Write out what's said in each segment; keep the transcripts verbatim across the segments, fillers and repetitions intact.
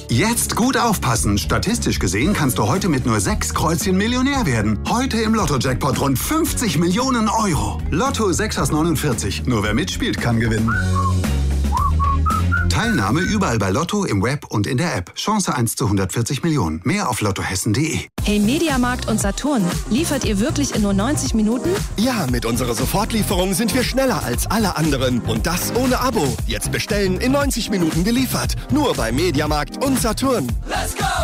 Jetzt gut aufpassen. Statistisch gesehen kannst du heute mit nur sechs Kreuzchen Millionär werden. Heute im Lotto-Jackpot rund fünfzig Millionen Euro. Lotto sechs aus neunundvierzig. Nur wer mitspielt, kann gewinnen. Teilnahme überall bei Lotto, im Web und in der App. Chance eins zu hundertvierzig Millionen. Mehr auf lottohessen punkt de. Hey Mediamarkt und Saturn, liefert ihr wirklich in nur neunzig Minuten? Ja, mit unserer Sofortlieferung sind wir schneller als alle anderen. Und das ohne Abo. Jetzt bestellen, in neunzig Minuten geliefert. Nur bei Mediamarkt und Saturn. Let's go!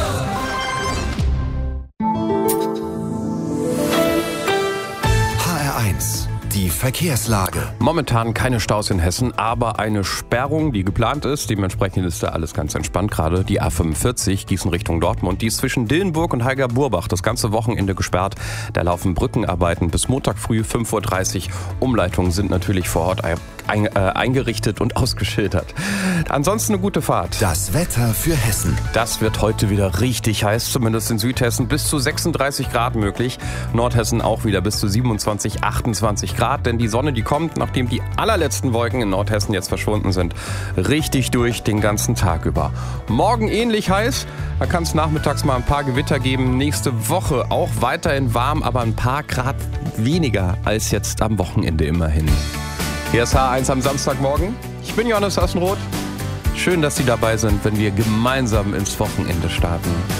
H R eins. Die Verkehrslage. Momentan keine Staus in Hessen, aber eine Sperrung, die geplant ist. Dementsprechend ist da alles ganz entspannt gerade. Die A fünfundvierzig, Gießen Richtung Dortmund, die ist zwischen Dillenburg und Heiger-Burbach das ganze Wochenende gesperrt. Da laufen Brückenarbeiten bis Montag früh fünf Uhr dreißig. Umleitungen sind natürlich vor Ort ein, äh, eingerichtet und ausgeschildert. Ansonsten eine gute Fahrt. Das Wetter für Hessen. Das wird heute wieder richtig heiß, zumindest in Südhessen. Bis zu sechsunddreißig Grad möglich. Nordhessen auch wieder bis zu siebenundzwanzig, achtundzwanzig Grad. Denn die Sonne, die kommt, nachdem die allerletzten Wolken in Nordhessen jetzt verschwunden sind, richtig durch den ganzen Tag über. Morgen ähnlich heiß. Da kann es nachmittags mal ein paar Gewitter geben. Nächste Woche auch weiterhin warm, aber ein paar Grad weniger als jetzt am Wochenende immerhin. Hier ist H eins am Samstagmorgen. Ich bin Johannes Assenroth. Schön, dass Sie dabei sind, wenn wir gemeinsam ins Wochenende starten.